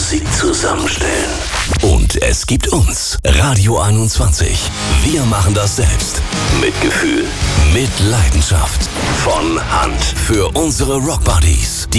Musik zusammenstellen. Und es gibt uns, Radio 21. Wir machen das selbst. Mit Gefühl, mit Leidenschaft. Von Hand. Für unsere Rockbuddies.